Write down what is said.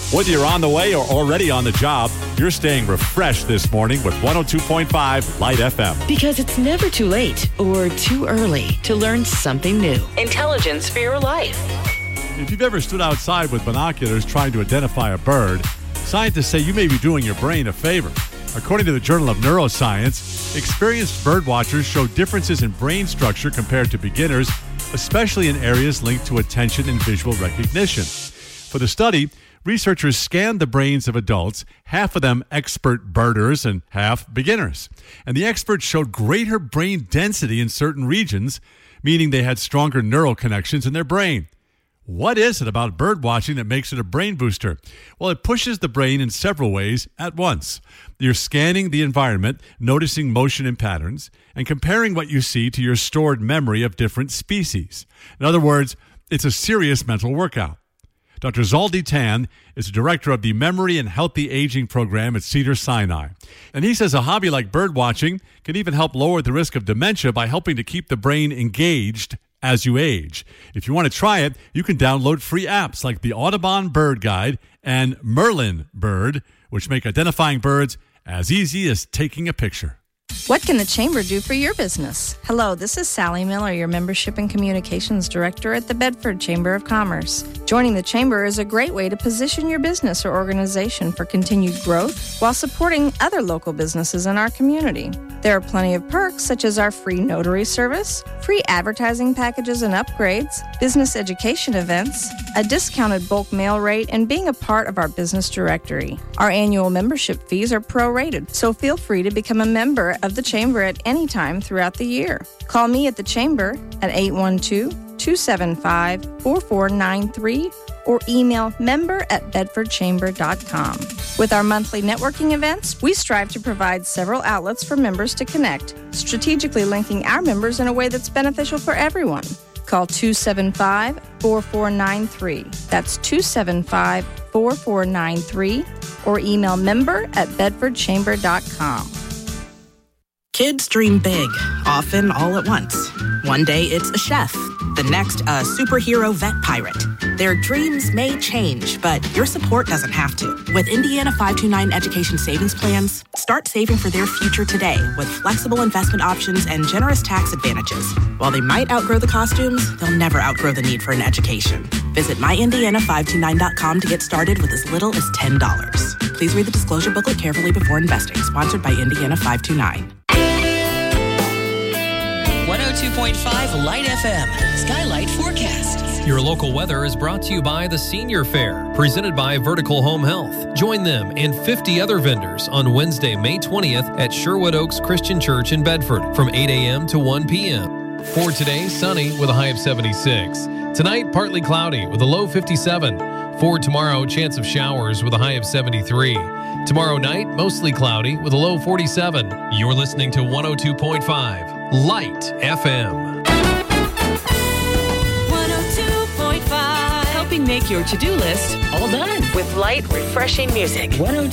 Whether you're on the way or already on the job, you're staying refreshed this morning with 102.5 Light FM. Because it's never too late or too early to learn something new. Intelligence for your life. If you've ever stood outside with binoculars trying to identify a bird, scientists say you may be doing your brain a favor. According to the Journal of Neuroscience, experienced bird watchers show differences in brain structure compared to beginners, especially in areas linked to attention and visual recognition. For the study, researchers scanned the brains of adults, half of them expert birders and half beginners. And the experts showed greater brain density in certain regions, meaning they had stronger neural connections in their brain. What is it about bird watching that makes it a brain booster? Well, it pushes the brain in several ways at once. You're scanning the environment, noticing motion and patterns, and comparing what you see to your stored memory of different species. In other words, it's a serious mental workout. Dr. Zaldi Tan is the director of the Memory and Healthy Aging program at Cedars-Sinai. And he says a hobby like bird watching can even help lower the risk of dementia by helping to keep the brain engaged as you age. If you want to try it, you can download free apps like the Audubon Bird Guide and Merlin Bird, which make identifying birds as easy as taking a picture. What can the Chamber do for your business? Hello, this is Sally Miller, your Membership and Communications Director at the Bedford Chamber of Commerce. Joining the Chamber is a great way to position your business or organization for continued growth while supporting other local businesses in our community. There are plenty of perks such as our free notary service, free advertising packages and upgrades, business education events, a discounted bulk mail rate, and being a part of our business directory. Our annual membership fees are prorated, so feel free to become a member of the Chamber at any time throughout the year. Call me at the Chamber at 812-275-4493 or email member@bedfordchamber.com. With our monthly networking events, we strive to provide several outlets for members to connect, strategically linking our members in a way that's beneficial for everyone. Call 275-4493. That's 275-4493 or email member@bedfordchamber.com. Kids dream big, often all at once. One day it's a chef, the next a superhero vet pirate. Their dreams may change, but your support doesn't have to. With Indiana 529 Education Savings Plans, start saving for their future today with flexible investment options and generous tax advantages. While they might outgrow the costumes, they'll never outgrow the need for an education. Visit myindiana529.com to get started with as little as $10. Please read the disclosure booklet carefully before investing. Sponsored by Indiana 529. 102.5 Light FM, Skylight Forecast. Your local weather is brought to you by the Senior Fair, presented by Vertical Home Health. Join them and 50 other vendors on Wednesday, May 20th at Sherwood Oaks Christian Church in Bedford from 8 a.m. to 1 p.m. For today, sunny with a high of 76. Tonight, partly cloudy with a low 57. For tomorrow, chance of showers with a high of 73. Tomorrow night, mostly cloudy with a low 47. You're listening to 102.5 Light FM. 102.5. Helping make your to-do list all done with light, refreshing music.